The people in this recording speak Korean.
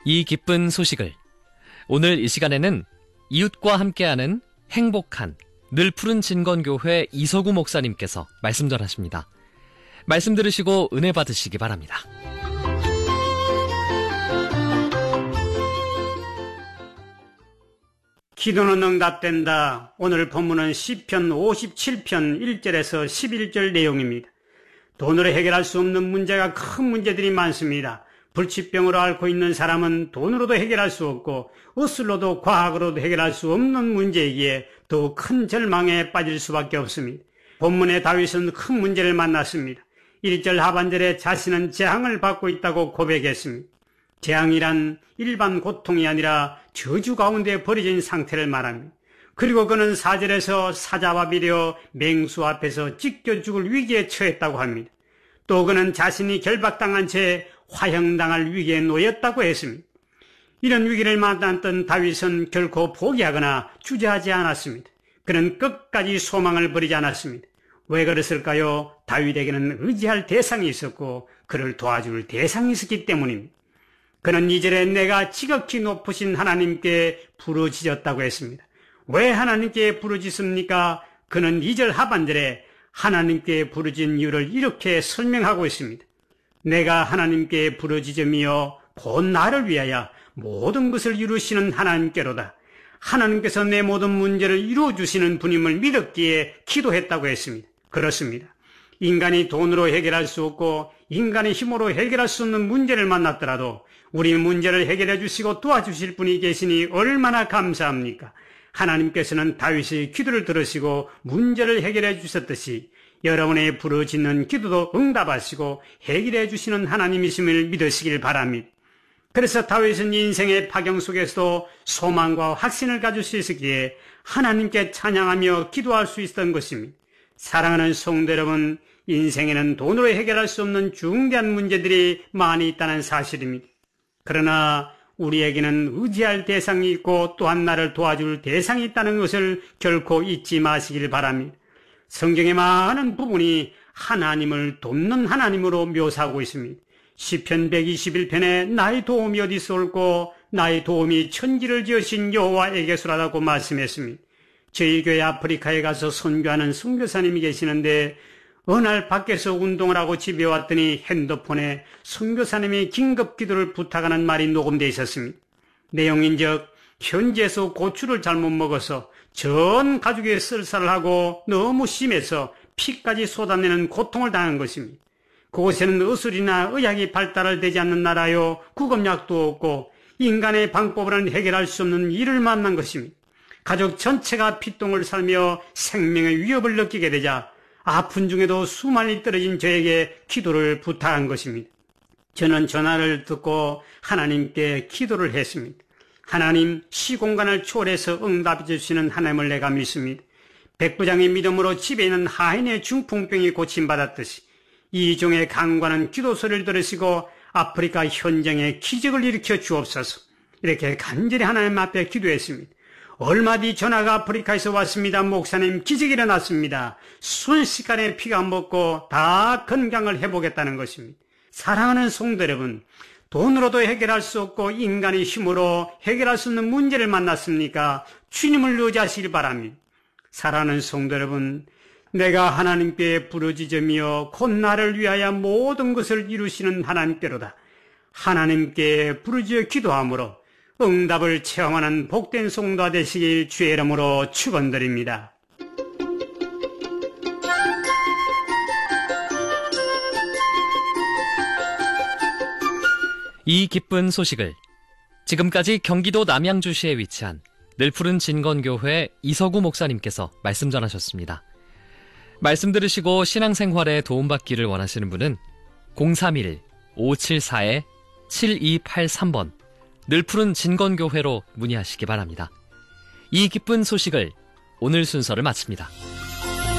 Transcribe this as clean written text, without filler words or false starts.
이 기쁜 소식을 오늘 이 시간에는 이웃과 함께하는 행복한 늘 푸른 진건교회 이서구 목사님께서 말씀 전하십니다. 말씀 들으시고 은혜 받으시기 바랍니다. 기도는 응답된다. 오늘 본문은 시편 57편 1절에서 11절 내용입니다. 돈으로 해결할 수 없는 문제가 큰 문제들이 많습니다. 불치병으로 앓고 있는 사람은 돈으로도 해결할 수 없고 의술로도 과학으로도 해결할 수 없는 문제이기에 더 큰 절망에 빠질 수밖에 없습니다. 본문의 다윗은 큰 문제를 만났습니다. 1절 하반절에 자신은 재앙을 받고 있다고 고백했습니다. 재앙이란 일반 고통이 아니라 저주 가운데 버려진 상태를 말합니다. 그리고 그는 4절에서 사자와 비려 맹수 앞에서 찢겨 죽을 위기에 처했다고 합니다. 또 그는 자신이 결박당한 채 화형당할 위기에 놓였다고 했습니다. 이런 위기를 만났던 다윗은 결코 포기하거나 주저하지 않았습니다. 그는 끝까지 소망을 버리지 않았습니다. 왜 그랬을까요? 다윗에게는 의지할 대상이 있었고 그를 도와줄 대상이 있었기 때문입니다. 그는 2절에 내가 지극히 높으신 하나님께 부르짖었다고 했습니다. 왜 하나님께 부르짖습니까? 그는 2절 하반절에 하나님께 부르짖은 이유를 이렇게 설명하고 있습니다. 내가 하나님께 부르짖으며 곧 나를 위하여 모든 것을 이루시는 하나님께로다. 하나님께서 내 모든 문제를 이루어주시는 분임을 믿었기에 기도했다고 했습니다. 그렇습니다. 인간이 돈으로 해결할 수 없고 인간의 힘으로 해결할 수 없는 문제를 만났더라도 우리 문제를 해결해 주시고 도와주실 분이 계시니 얼마나 감사합니까? 하나님께서는 다윗의 기도를 들으시고 문제를 해결해 주셨듯이 여러분의 부르짖는 기도도 응답하시고 해결해 주시는 하나님이심을 믿으시길 바랍니다. 그래서 다윗은 인생의 파경 속에서도 소망과 확신을 가질 수 있었기에 하나님께 찬양하며 기도할 수 있었던 것입니다. 사랑하는 성도 여러분, 인생에는 돈으로 해결할 수 없는 중대한 문제들이 많이 있다는 사실입니다. 그러나 우리에게는 의지할 대상이 있고 또한 나를 도와줄 대상이 있다는 것을 결코 잊지 마시길 바랍니다. 성경의 많은 부분이 하나님을 돕는 하나님으로 묘사하고 있습니다. 시편 121편에 나의 도움이 어디서 올고 나의 도움이 천지를 지으신 여호와에게서라고 말씀했습니다. 저희 교회 아프리카에 가서 선교하는 선교사님이 계시는데 어느 날 밖에서 운동을 하고 집에 왔더니 핸드폰에 선교사님이 긴급 기도를 부탁하는 말이 녹음되어 있었습니다. 내용인즉 현지에서 고추를 잘못 먹어서 전 가족이 쓸쓸을 하고 너무 심해서 피까지 쏟아내는 고통을 당한 것입니다. 그곳에는 의술이나 의학이 발달을 되지 않는 나라요, 구급약도 없고 인간의 방법으로는 해결할 수 없는 일을 만난 것입니다. 가족 전체가 피똥을 살며 생명의 위협을 느끼게 되자 아픈 중에도 수만이 떨어진 저에게 기도를 부탁한 것입니다. 저는 전화를 듣고 하나님께 기도를 했습니다. 하나님, 시공간을 초월해서 응답해 주시는 하나님을 내가 믿습니다. 백부장의 믿음으로 집에 있는 하인의 중풍병이 고침받았듯이 이 종의 간과는 기도 소리를 들으시고 아프리카 현장에 기적을 일으켜 주옵소서. 이렇게 간절히 하나님 앞에 기도했습니다. 얼마 뒤 전화가 아프리카에서 왔습니다. 목사님, 기적이 일어났습니다. 순식간에 피가 먹고 다 건강을 회복했다는 것입니다. 사랑하는 성도 여러분, 돈으로도 해결할 수 없고 인간의 힘으로 해결할 수 없는 문제를 만났습니까? 주님을 의지하시길 바랍니다. 사랑하는 성도 여러분, 내가 하나님께 부르짖으며 곧 나를 위하여 모든 것을 이루시는 하나님께로다. 하나님께 부르짖어 기도함으로 응답을 체험하는 복된 성도가 되시길 주의 이름으로 축원드립니다. 이 기쁜 소식을 지금까지 경기도 남양주시에 위치한 늘 푸른 진건교회 이서구 목사님께서 말씀 전하셨습니다. 말씀 들으시고 신앙생활에 도움받기를 원하시는 분은 031-574-7283번 늘 푸른 진건교회로 문의하시기 바랍니다. 이 기쁜 소식을 오늘 순서를 마칩니다.